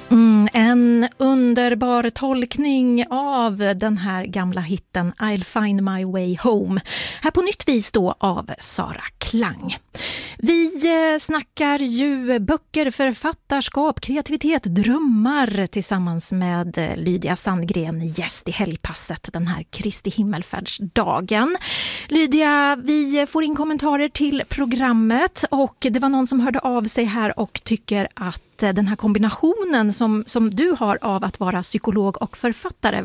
En underbar tolkning av den här gamla hitten I'll find my way home. Här på nytt vis då av Sara Klang. Vi snackar ju böcker, författarskap, kreativitet, drömmar tillsammans med Lydia Sandgren, gäst i helgpasset den här Kristi himmelfärdsdagen. Lydia, vi får in kommentarer till programmet och det var någon som hörde av sig här och tycker att den här kombinationen som du har av att vara psykolog och författare